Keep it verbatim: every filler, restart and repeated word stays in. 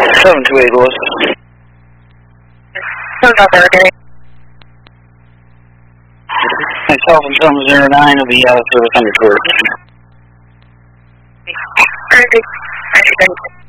seven two eight, Lewis. Myself and seven zero nine will be out of service under tour. Perfect.